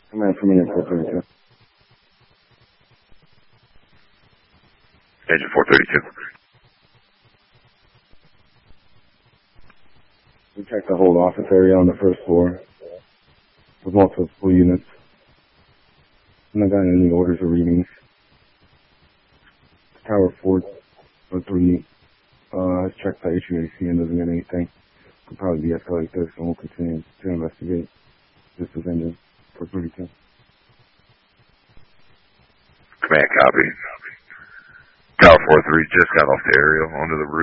Command from Airport 432. Engine 432. We checked the whole office area on the first floor with multiple units. I'm not gotten any orders or readings. Tower 4 or 3 has checked the HVAC and doesn't get anything. Could probably de-escalate this and we'll continue to investigate. This is engine 432. Command copy. Tower 4-3 just got off the aerial onto the roof.